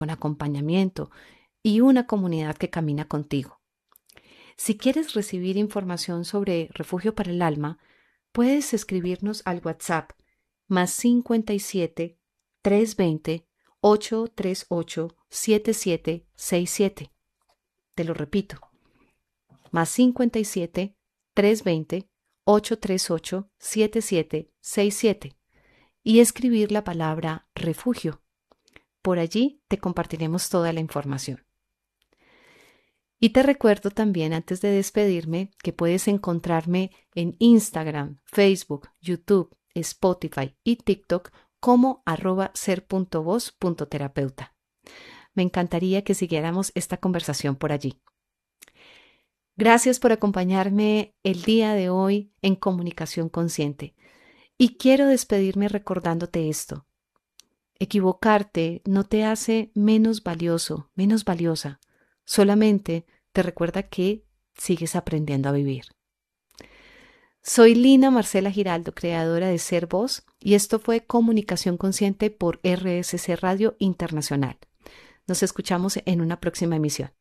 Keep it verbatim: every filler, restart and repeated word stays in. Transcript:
con acompañamiento y una comunidad que camina contigo. Si quieres recibir información sobre Refugio para el Alma, puedes escribirnos al WhatsApp más cincuenta y siete, trescientos veinte, ochocientos treinta y ocho, setenta y siete sesenta y siete. Te lo repito, más cincuenta y siete, trescientos veinte, ochocientos treinta y ocho, setenta y siete sesenta y siete y escribir la palabra refugio. Por allí te compartiremos toda la información. Y te recuerdo también, antes de despedirme, que puedes encontrarme en Instagram, Facebook, YouTube, Spotify y TikTok como arroba ser.voz.terapeuta. Me encantaría que siguiéramos esta conversación por allí. Gracias por acompañarme el día de hoy en Comunicación Consciente. Y quiero despedirme recordándote esto. Equivocarte no te hace menos valioso, menos valiosa. Solamente te recuerda que sigues aprendiendo a vivir. Soy Lina Marcela Giraldo, creadora de Ser Voz, y esto fue Comunicación Consciente por R S C Radio Internacional. Nos escuchamos en una próxima emisión.